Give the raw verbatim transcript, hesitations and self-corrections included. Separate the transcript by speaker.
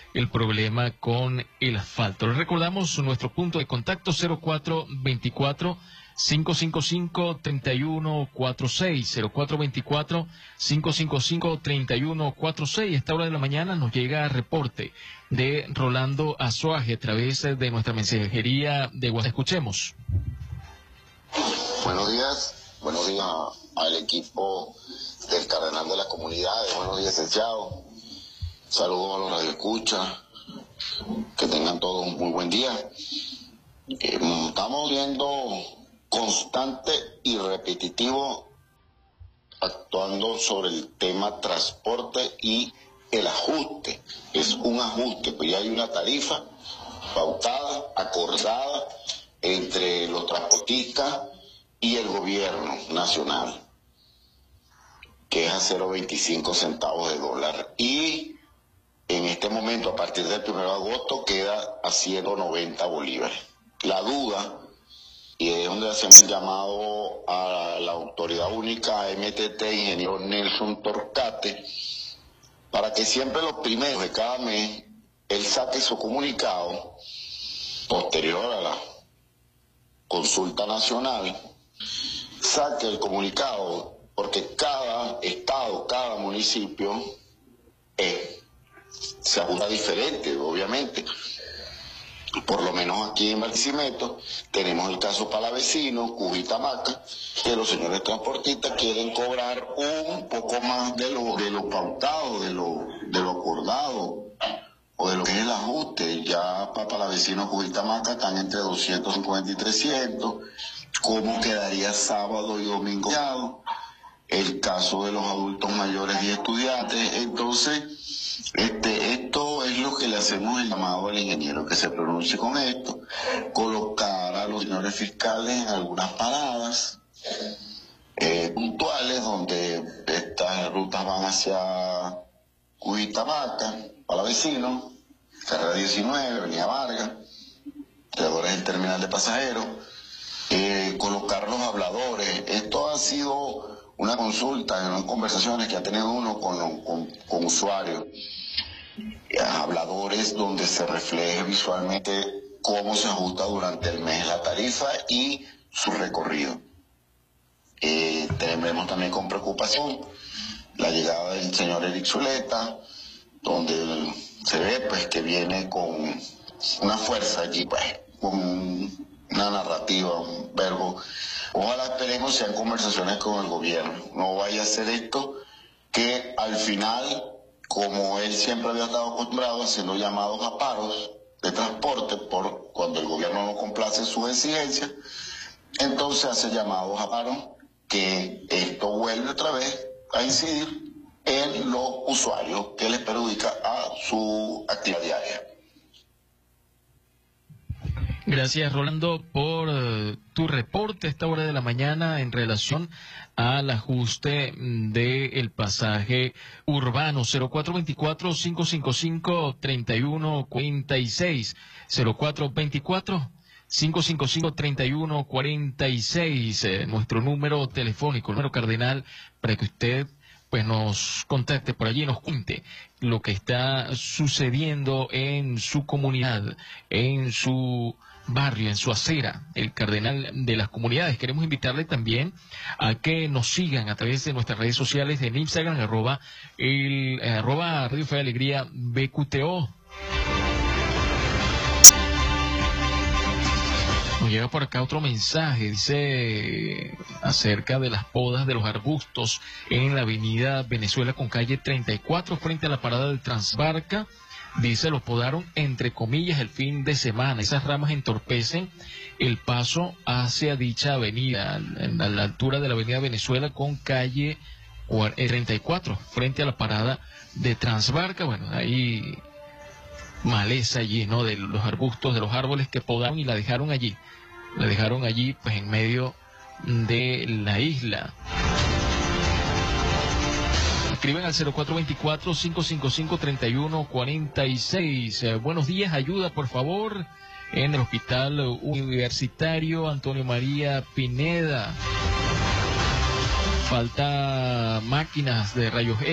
Speaker 1: el problema con el asfalto. Les recordamos nuestro punto de contacto cero cuatro veinticuatro, cinco cinco cinco, treinta y uno cuarenta y seis, cero cuatro veinticuatro, cinco cinco cinco, treinta y uno cuarenta y seis. A esta hora de la mañana nos llega reporte de Rolando Azuaje a través de nuestra mensajería de WhatsApp. Escuchemos.
Speaker 2: Buenos días, buenos días al equipo del Cardenal de las Comunidades, buenos días, licenciado. Saludos a los radioescuchas, que tengan todos un muy buen día. Eh, estamos viendo constante y repetitivo actuando sobre el tema transporte y el ajuste. Es un ajuste, pues ya hay una tarifa pautada, acordada entre los transportistas y el gobierno nacional, que es a cero punto veinticinco centavos de dólar, y en este momento, a partir del primero de agosto, queda a ciento noventa bolívares. La duda, y es donde hacemos el llamado a la autoridad única M T T, ingeniero Nelson Torcate, para que siempre los primeros de cada mes él saque su comunicado posterior a la consulta nacional, saque el comunicado, porque cada estado, cada municipio eh, se ajusta diferente, obviamente. Por lo menos aquí en Barquisimeto tenemos el caso palavecino, Cujitamaca, que los señores transportistas quieren cobrar un poco más de lo, de lo pautado, de lo, de lo acordado, o de lo que es el ajuste. Ya para palavecino, Cujitamaca están entre doscientos cincuenta y trescientos. ¿Cómo quedaría sábado y domingo? El caso de los adultos mayores y estudiantes. Entonces, este, esto es lo que le hacemos el llamado al ingeniero, que se pronuncie con esto, colocar a los señores fiscales en algunas paradas eh, puntuales, donde estas rutas van hacia Cujitamaca, Palavecino, Carrera diecinueve, Avenida Vargas, alrededor del terminal de pasajeros, eh, colocar los habladores. Esto ha sido una consulta, en unas conversaciones que ha tenido uno con, con, con usuarios, habladores donde se refleje visualmente cómo se ajusta durante el mes la tarifa y su recorrido. Eh, tenemos también con preocupación la llegada del señor Eric Zuleta, donde se ve pues que viene con una fuerza allí, pues, con una narrativa, un verbo. Ojalá esperemos sean conversaciones con el gobierno. No vaya a ser esto que al final, como él siempre había estado acostumbrado, haciendo llamados a paros de transporte por cuando el gobierno no complace sus exigencias, entonces hace llamados a paros, que esto vuelve otra vez a incidir en los usuarios, que les perjudica a su actividad diaria.
Speaker 1: Gracias, Rolando, por uh, tu reporte a esta hora de la mañana en relación al ajuste del pasaje urbano. Cero cuatro veinticuatro, cinco cinco cinco, treinta y uno cuarenta y seis, cero cuatro veinticuatro, cinco cinco cinco, treinta y uno cuarenta y seis, eh, nuestro número telefónico, el número cardenal, para que usted pues nos contacte por allí y nos cuente lo que está sucediendo en su comunidad, en su barrio, en su acera, el Cardenal de las Comunidades. Queremos invitarle también a que nos sigan a través de nuestras redes sociales en Instagram, arroba, el, arroba Radio Fe y Alegría B Q T O. Nos llega por acá otro mensaje, dice acerca de las podas de los arbustos en la avenida Venezuela con calle treinta y cuatro frente a la parada del Transbarca. Dice, lo podaron entre comillas el fin de semana. Esas ramas entorpecen el paso hacia dicha avenida, a la altura de la avenida Venezuela con calle treinta y cuatro frente a la parada de Transbarca. Bueno, ahí maleza allí, ¿no? De los arbustos, de los árboles que podaron y la dejaron allí. La dejaron allí, pues, en medio de la isla. Escriben al cero cuatro veinticuatro, cinco cinco cinco, treinta y uno cuarenta y seis. Eh, buenos días, ayuda, por favor, en el Hospital Universitario Antonio María Pineda. Falta máquinas de rayos